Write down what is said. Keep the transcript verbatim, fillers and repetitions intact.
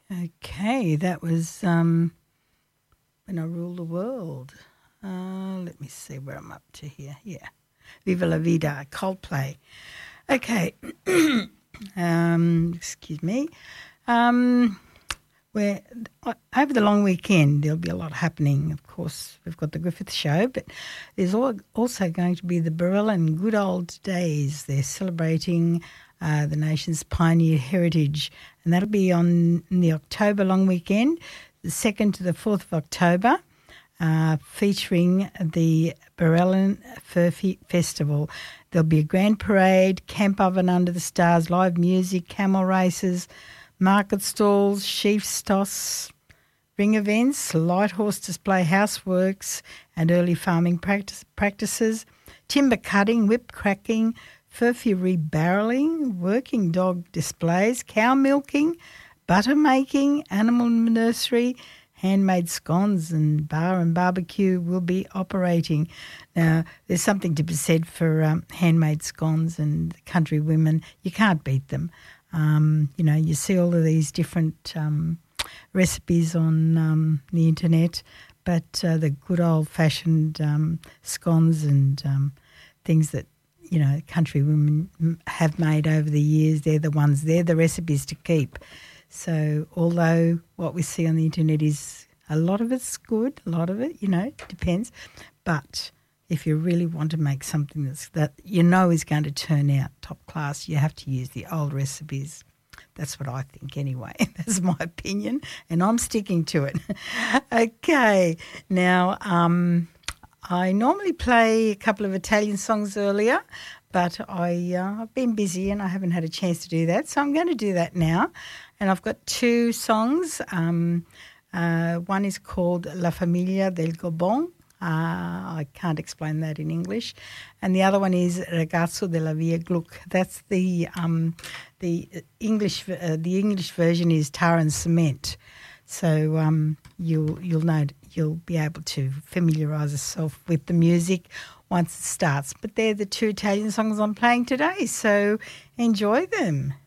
Okay, that was um, When I Rule the World. Uh, let me see where I'm up to here. Yeah. Viva la Vida, Coldplay. Okay. um, excuse me. Um, where over the long weekend there'll be a lot happening. Of course, we've got the Griffith Show, but there's also going to be the Barellan Good Old Days. They're celebrating uh, the nation's pioneer heritage, and that'll be on the October long weekend, the second to the fourth of October, uh, featuring the Barellan Fur Festival. There'll be a grand parade, camp oven under the stars, live music, camel races, market stalls, sheep's toss, ring events, light horse display, houseworks and early farming practice, practices, timber cutting, whip cracking, furphy rebarrelling, working dog displays, cow milking, butter making, animal nursery, handmade scones and bar and barbecue will be operating. Now, there's something to be said for um, handmade scones and country women. You can't beat them. Um, you know, you see all of these different um, recipes on um, the internet, but uh, the good old-fashioned um, scones and um, things that, you know, country women have made over the years, they're the ones, they're the recipes to keep. So although what we see on the internet is a lot of it's good, a lot of it, you know, depends. But if you really want to make something that's, that you know is going to turn out top class, you have to use the old recipes. That's what I think anyway. That's my opinion, and I'm sticking to it. Okay. Now, um, I normally play a couple of Italian songs earlier, but I, uh, I've been busy and I haven't had a chance to do that, so I'm going to do that now. And I've got two songs. Um, uh, one is called La Famiglia del Gobon. Uh, I can't explain that in English. And the other one is Ragazzo della Via Gluck. That's the um, the English uh, the English version is Tar and Cement. So um, you'll you'll know you'll be able to familiarise yourself with the music once it starts. But they're the two Italian songs I'm playing today, so enjoy them.